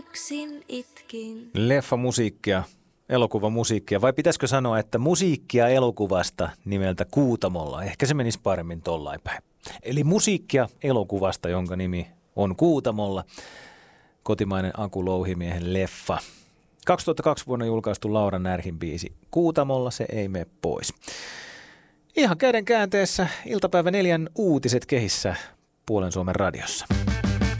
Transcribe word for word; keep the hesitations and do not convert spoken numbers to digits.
yksin itkin. Leffa musiikkia, elokuva musiikkia, vai pitäisikö sanoa, että musiikkia elokuvasta nimeltä Kuutamolla? Ehkä se menisi paremmin tollain päin. Eli musiikkia elokuvasta, jonka nimi on Kuutamolla. Kotimainen Aku Louhimiehen leffa. kaksituhattakaksi vuonna julkaistu Laura Närhin biisi Kuutamolla, se ei mene pois. Ihan käden käänteessä iltapäivä neljän uutiset kehissä Puolen Suomen radiossa.